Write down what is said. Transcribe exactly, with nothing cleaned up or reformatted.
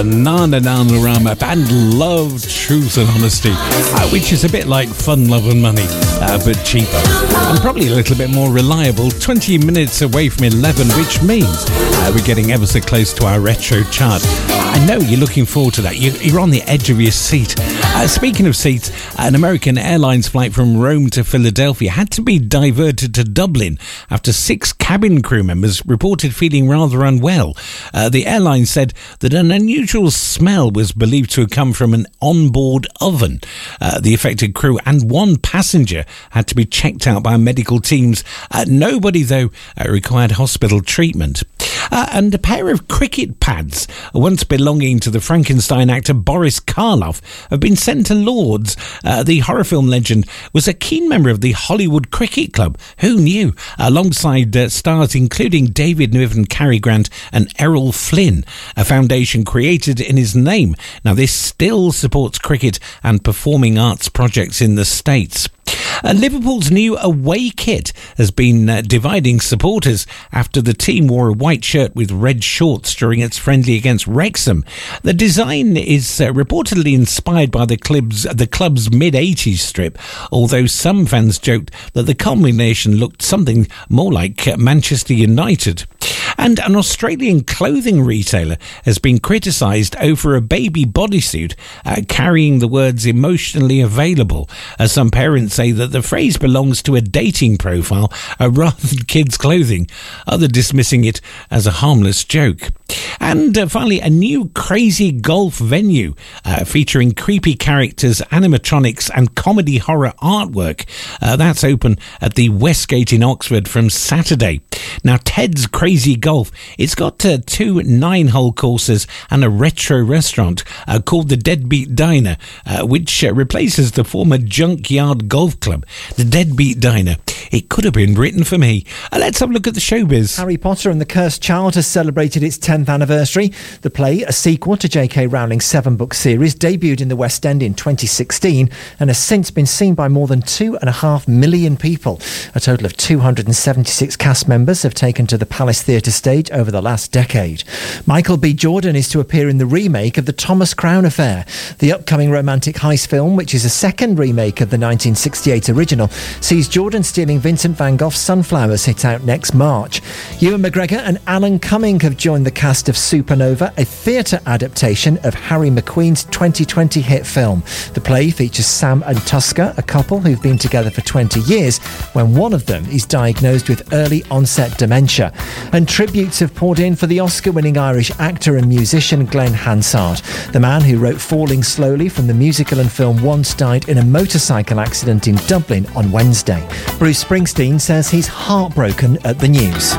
Nana Nana Rama band Love, Truth and Honesty, uh, which is a bit like Fun, Love and Money, uh, but cheaper. And probably a little bit more reliable, twenty minutes away from eleven, which means uh, we're getting ever so close to our retro chart. I know you're looking forward to that. You're on the edge of your seat. Uh, speaking of seats, an American Airlines flight from Rome to Philadelphia had to be diverted to Dublin after six cabin crew members reported feeling rather unwell. Uh, the airline said that an unusual smell was believed to have come from an onboard oven. Uh, the affected crew and one passenger had to be checked out by medical teams. Uh, nobody, though, uh, required hospital treatment. Uh, and a pair of cricket pads, once belonging to the Frankenstein actor Boris Karloff, have been sent to Lords. Uh, the horror film legend was a keen member of the Hollywood Cricket Club. Who knew? Alongside uh, stars including David Niven, Cary Grant and Errol Flynn, a foundation created in his name. Now, this still supports cricket and performing arts projects in the States. Uh, Liverpool's new away kit has been uh, dividing supporters after the team wore a white shirt with red shorts during its friendly against Wrexham. The design is uh, reportedly inspired by the club's, the club's mid-eighties strip, although some fans joked that the combination looked something more like uh, Manchester United. And an Australian clothing retailer has been criticised over a baby bodysuit uh, carrying the words emotionally available. Uh, some parents say that the phrase belongs to a dating profile uh, rather than kids' clothing, others dismissing it as a harmless joke. And uh, finally, a new crazy golf venue uh, featuring creepy characters, animatronics and comedy horror artwork. Uh, that's open at the Westgate in Oxford from Saturday. Now, Ted's Crazy Golf, it's got uh, two nine-hole courses and a retro restaurant uh, called the Deadbeat Diner, uh, which uh, replaces the former Junkyard Golf Club. The Deadbeat Diner, it could have been written for me. Uh, let's have a look at the showbiz. Harry Potter and the Cursed Child has celebrated its tenth anniversary. The play, a sequel to J K Rowling's seven-book series, debuted in the West End in twenty sixteen and has since been seen by more than two and a half million people. A total of two hundred seventy-six cast members have taken to the Palace Theatre stage over the last decade. Michael B. Jordan is to appear in the remake of The Thomas Crown Affair. The upcoming romantic heist film, which is a second remake of the nineteen sixty-eight original, sees Jordan stealing Vincent van Gogh's Sunflowers, hit out next March. Ewan McGregor and Alan Cumming have joined the cast of Supernova, a theatre adaptation of Harry McQueen's twenty twenty hit film. The play features Sam and Tusker, a couple who've been together for twenty years, when one of them is diagnosed with early onset dementia. And tributes have poured in for the Oscar-winning Irish actor and musician Glenn Hansard. The man who wrote Falling Slowly from the musical and film Once died in a motorcycle accident in Dublin on Wednesday. Bruce Springsteen says he's heartbroken at the news.